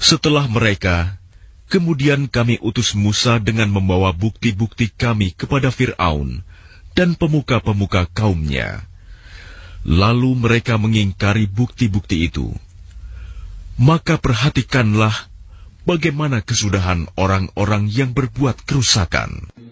Setelah mereka, kemudian kami utus Musa dengan membawa bukti-bukti kami kepada Fir'aun dan pemuka-pemuka kaumnya. Lalu mereka mengingkari bukti-bukti itu. Maka perhatikanlah bagaimana kesudahan orang-orang yang berbuat kerusakan.